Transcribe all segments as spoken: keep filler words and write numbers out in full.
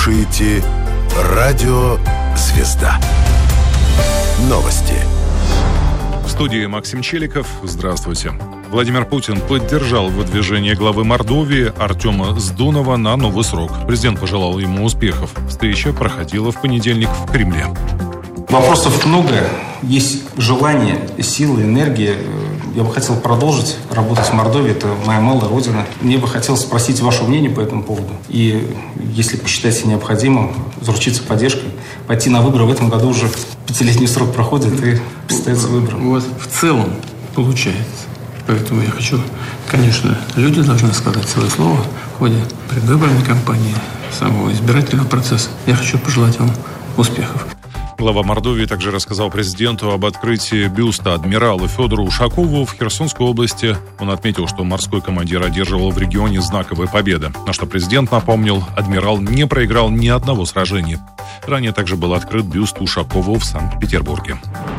слушаете Радио Звезда. Новости. В студии Максим Челиков. Здравствуйте. Владимир Путин поддержал выдвижение главы Мордовии Артема Сдунова на новый срок. Президент пожелал ему успехов. Встреча проходила в понедельник в Кремле. Вопросов много. Есть желание, силы, энергия. Я бы хотел продолжить работать в Мордовии. Это моя малая родина. Мне бы хотелось спросить ваше мнение по этому поводу. И, если посчитаете необходимым, заручиться поддержкой, пойти на выборы. В этом году уже пятилетний срок проходит и предстоит выбор. Вот в целом получается. Поэтому я хочу, конечно, люди должны сказать свое слово в ходе предвыборной кампании, самого избирательного процесса. Я хочу пожелать вам успехов. Глава Мордовии также рассказал президенту об открытии бюста адмиралу Федору Ушакову в Херсонской области. Он отметил, что морской командир одерживал в регионе знаковые победы. На что президент напомнил, адмирал не проиграл ни одного сражения. Ранее также был открыт бюст Ушакову в Санкт-Петербурге.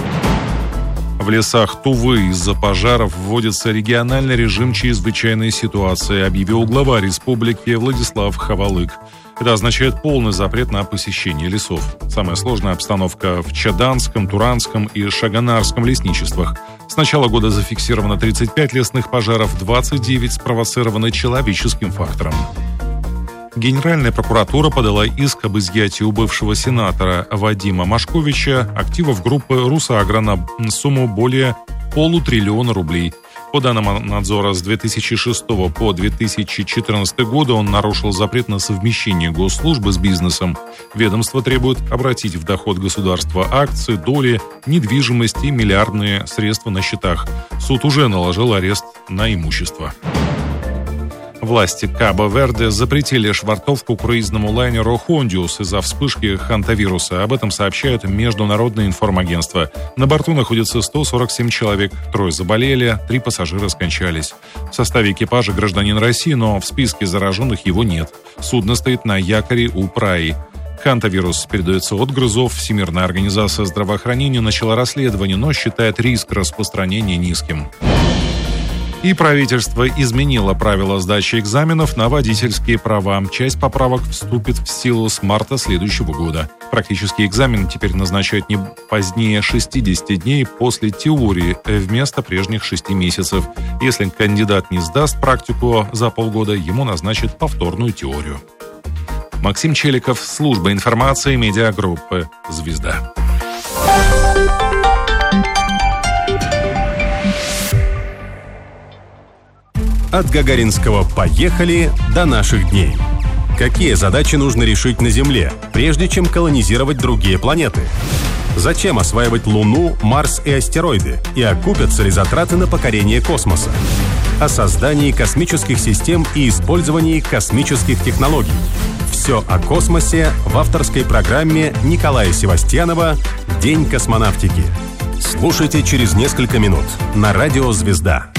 В лесах Тувы из-за пожаров вводится региональный режим чрезвычайной ситуации, объявил глава республики Владислав Хавалык. Это означает полный запрет на посещение лесов. Самая сложная обстановка в Чаданском, Туранском и Шаганарском лесничествах. С начала года зафиксировано тридцать пять лесных пожаров, двадцать девять спровоцированы человеческим фактором. Генеральная прокуратура подала иск об изъятии у бывшего сенатора Вадима Машковича активов группы «Русагра» на сумму более полутриллиона рублей. По данным надзора, с две тысячи шестого по две тысячи четырнадцатый годы он нарушил запрет на совмещение госслужбы с бизнесом. Ведомство требует обратить в доход государства акции, доли, недвижимость и миллиардные средства на счетах. Суд уже наложил арест на имущество. Власти Кабо-Верде запретили швартовку круизному лайнеру «Хондиус» из-за вспышки хантавируса. Об этом сообщают международные информагентства. На борту находится сто сорок семь человек. Трое заболели, три пассажира скончались. В составе экипажа гражданин России, но в списке зараженных его нет. Судно стоит на якоре у Праи. Хантавирус передается от грызов. Всемирная организация здравоохранения начала расследование, но считает риск распространения низким. И правительство изменило правила сдачи экзаменов на водительские права. Часть поправок вступит в силу с марта следующего года. Практический экзамен теперь назначают не позднее шестидесяти дней после теории вместо прежних шести месяцев. Если кандидат не сдаст практику за полгода, ему назначат повторную теорию. Максим Челиков, служба информации медиагруппы «Звезда». От гагаринского «поехали» до наших дней. Какие задачи нужно решить на Земле, прежде чем колонизировать другие планеты? Зачем осваивать Луну, Марс и астероиды? И окупятся ли затраты на покорение космоса? О создании космических систем и использовании космических технологий. Все о космосе в авторской программе Николая Севастьянова «День космонавтики». Слушайте через несколько минут на Радио Звезда.